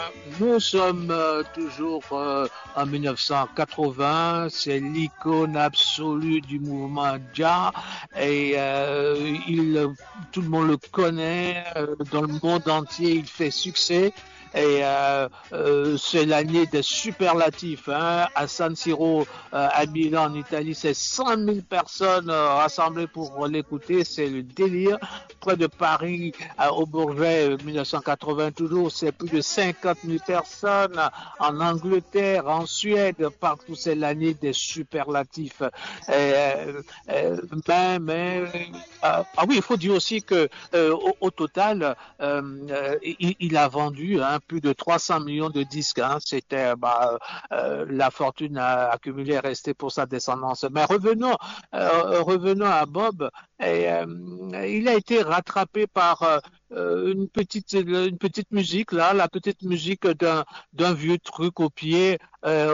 Nous sommes toujours en 1980, c'est l'icône absolue du mouvement Jah et tout le monde le connaît dans le monde entier, il fait succès. C'est l'année des superlatifs, hein. À San Siro, à Milan, en Italie, c'est 100 000 personnes rassemblées pour l'écouter. C'est le délire. Près de Paris, au Bourget, 1980 toujours, c'est plus de 50 000 personnes. En Angleterre, en Suède, partout, c'est l'année des superlatifs. Euh, ah oui, il faut dire aussi que au total, il a vendu, hein, plus de 300 millions de disques, hein. C'était la fortune accumulée est restée pour sa descendance. Mais revenons à Bob. Il a été rattrapé par une petite musique là, la petite musique d'un vieux truc au pied.